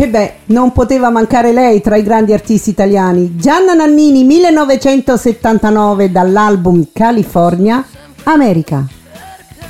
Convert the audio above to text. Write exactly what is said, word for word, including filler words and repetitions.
E beh, non poteva mancare lei tra i grandi artisti italiani. Gianna Nannini, millenovecentosettantanove, dall'album California, America.